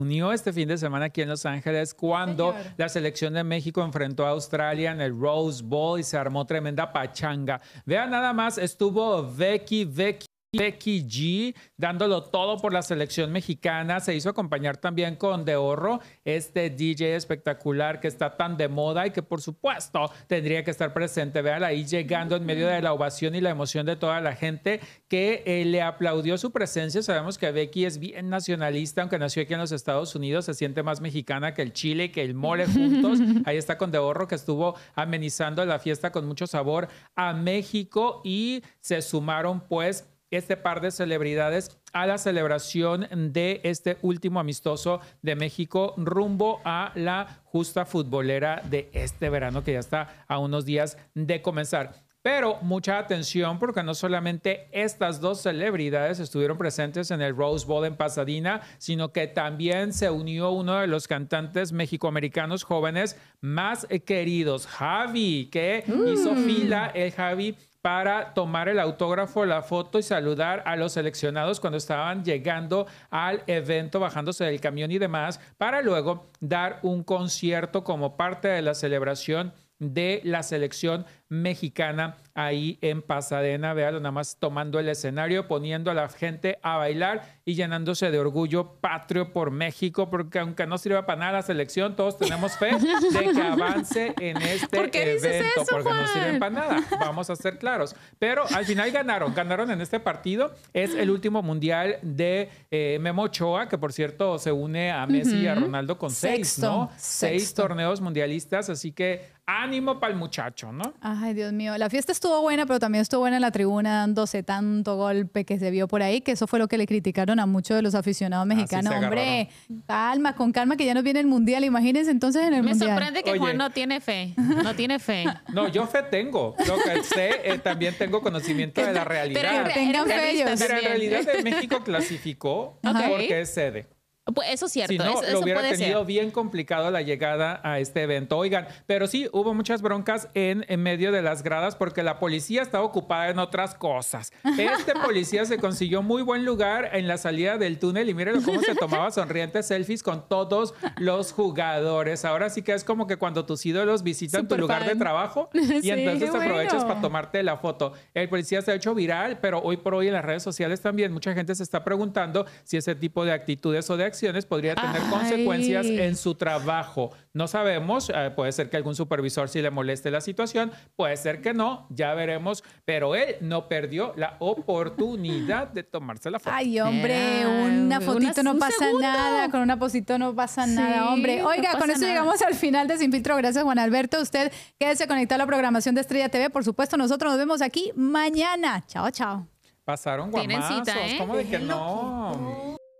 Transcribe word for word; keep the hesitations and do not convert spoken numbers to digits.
unió este fin de semana aquí en Los Ángeles cuando Señor. la selección de México enfrentó a Australia en el Rose Bowl y se armó tremenda pachanga. Vean nada más, estuvo Becky, Becky. Becky G dándolo todo por la selección mexicana. Se hizo acompañar también con De Orro, este D J espectacular que está tan de moda y que por supuesto tendría que estar presente. Vean ahí llegando en medio de la ovación y la emoción de toda la gente que eh, le aplaudió su presencia. Sabemos que Becky es bien nacionalista, aunque nació aquí en los Estados Unidos, se siente más mexicana que el chile y que el mole juntos. Ahí está con De Orro, que estuvo amenizando la fiesta con mucho sabor a México, y se sumaron pues este par de celebridades a la celebración de este último amistoso de México rumbo a la justa futbolera de este verano que ya está a unos días de comenzar. Pero mucha atención, porque no solamente estas dos celebridades estuvieron presentes en el Rose Bowl en Pasadena, sino que también se unió uno de los cantantes mexicoamericanos jóvenes más queridos, Javi, que mm. hizo fila el Javi para tomar el autógrafo, la foto y saludar a los seleccionados cuando estaban llegando al evento, bajándose del camión y demás, para luego dar un concierto como parte de la celebración de la selección mexicana ahí en Pasadena. Véalo nada más tomando el escenario, poniendo a la gente a bailar y llenándose de orgullo patrio por México, porque aunque no sirva para nada la selección, todos tenemos fe de que avance en este ¿Por qué evento, dices eso, porque Juan? no sirven para nada, vamos a ser claros. Pero al final ganaron, ganaron en este partido. Es el último mundial de eh, Memo Ochoa, que por cierto se une a Messi uh-huh. y a Ronaldo con seis, Sexto. ¿no? Sexto. Seis torneos mundialistas, así que ánimo para el muchacho, ¿no? Ay, Dios mío. La fiesta estuvo buena, pero también estuvo buena en la tribuna, dándose tanto golpe que se vio por ahí, que eso fue lo que le criticaron a muchos de los aficionados mexicanos. Hombre, calma, con calma, que ya nos viene el mundial. Imagínense entonces en el Me mundial. Me sorprende que Oye. Juan no tiene fe. No tiene fe. No, yo fe tengo. Lo que sé, eh, también tengo conocimiento de la realidad. Pero Que tengan eres fe realista ellos. Mira, en también. realidad México clasificó Ok. porque es sede. Pues eso es cierto. Si no, eso, lo eso hubiera puede tenido ser. bien complicado la llegada a este evento. Oigan, pero sí, hubo muchas broncas en, en medio de las gradas porque la policía estaba ocupada en otras cosas. Este policía se consiguió muy buen lugar en la salida del túnel y miren cómo se tomaba sonrientes selfies con todos los jugadores. Ahora sí que es como que cuando tus ídolos visitan Super tu lugar fan. de trabajo y Sí, entonces qué aprovechas bueno. para tomarte la foto. El policía se ha hecho viral, pero hoy por hoy en las redes sociales también mucha gente se está preguntando si ese tipo de actitudes o de acciones podría tener Ay. consecuencias en su trabajo. No sabemos, eh, puede ser que algún supervisor sí le moleste la situación, puede ser que no, ya veremos, pero él no perdió la oportunidad de tomarse la foto. Ay, hombre, Era una una- fotito no un pasa segundo. nada, con una posito no pasa Sí, nada, hombre. no Oiga, con pasa eso nada. llegamos al final de Sin Filtro. Gracias, Juan Alberto. Usted quédese conectado a la programación de Estrella T V. Por supuesto, nosotros nos vemos aquí mañana. Chao, chao. Pasaron Tienen guamazos, cita, ¿eh? ¿cómo de que Déjenlo no? quieto.